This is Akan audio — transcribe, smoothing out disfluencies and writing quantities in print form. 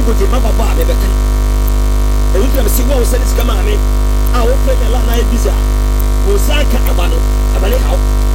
kuti mababa abebeka ewutra besi wo sɛ ne sika maame a wo pɛ na la na visa wo sanka abano abale hawo